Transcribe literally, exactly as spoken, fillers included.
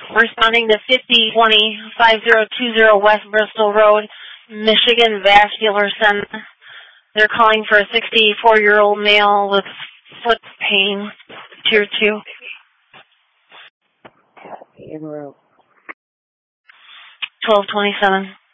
Responding to fifty twenty, five zero two zero West Bristol Road, Michigan Vascular Center. They're calling for a sixty-four-year-old male with foot pain, tier two. En route. twelve twenty-seven.